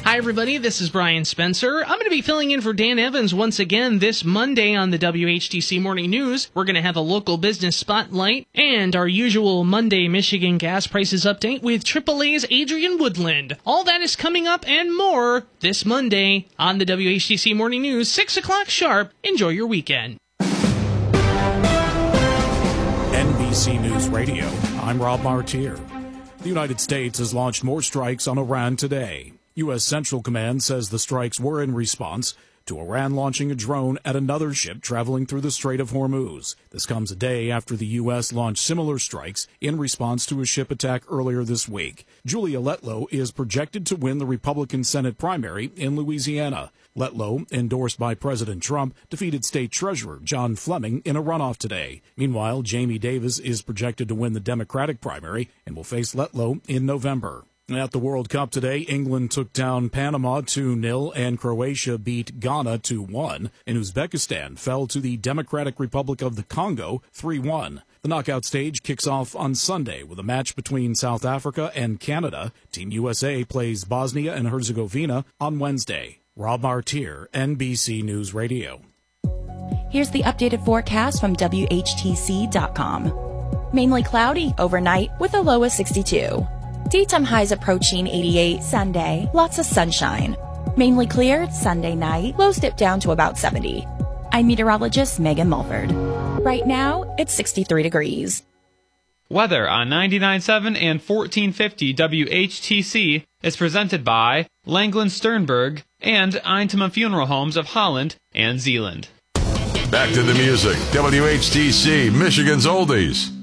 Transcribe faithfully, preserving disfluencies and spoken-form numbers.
Hi, everybody. This is Brian Spencer. I'm going to be filling in for Dan Evans once again this Monday on the W H T C Morning News. We're going to have a local business spotlight and our usual Monday Michigan gas prices update with triple A's Adrian Woodland. All that is coming up and more this Monday on the W H T C Morning News, six o'clock sharp. Enjoy your weekend. N B C News Radio, I'm Rob Martier. The United States has launched more strikes on Iran today. U S. Central Command says the strikes were in response to Iran launching a drone at another ship traveling through the Strait of Hormuz. This comes a day after the U S launched similar strikes in response to a ship attack earlier this week. Julia Letlow is projected to win the Republican Senate primary in Louisiana. Letlow, endorsed by President Trump, defeated State Treasurer John Fleming in a runoff today. Meanwhile, Jamie Davis is projected to win the Democratic primary and will face Letlow in November. At the World Cup today, England took down Panama two nil and Croatia beat Ghana two one, and Uzbekistan fell to the Democratic Republic of the Congo three one. The knockout stage kicks off on Sunday with a match between South Africa and Canada. Team U S A plays Bosnia and Herzegovina on Wednesday. Rob Martier, N B C News Radio. Here's the updated forecast from W H T C dot com. Mainly cloudy overnight with a low of sixty-two. Daytime highs approaching eighty-eight Sunday, lots of sunshine. Mainly cleared Sunday night, lows dip down to about seventy. I'm meteorologist Megan Mulford. Right now, it's sixty-three degrees. Weather on ninety-nine point seven and fourteen fifty W H T C is presented by Langland Sternberg and Eintema Funeral Homes of Holland and Zealand. Back to the music. W H T C, Michigan's Oldies.